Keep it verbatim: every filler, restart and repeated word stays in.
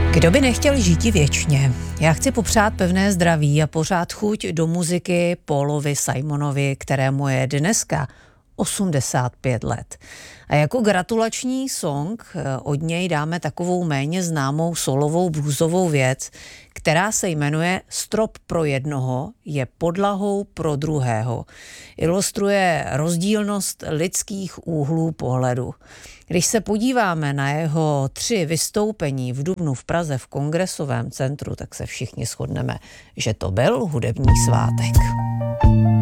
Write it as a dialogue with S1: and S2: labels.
S1: Kdo by nechtěl žíti věčně? Já chci popřát pevné zdraví a pořád chuť do muziky Paulovi Simonovi, kterému je dneska osmdesát pět let. A jako gratulační song od něj dáme takovou méně známou solovou bluesovou věc, která se jmenuje Strop pro jednoho je podlahou pro druhého. Ilustruje rozdílnost lidských úhlů pohledu. Když se podíváme na jeho tři vystoupení v dubnu v Praze v Kongresovém centru, tak se všichni shodneme, že to byl hudební svátek.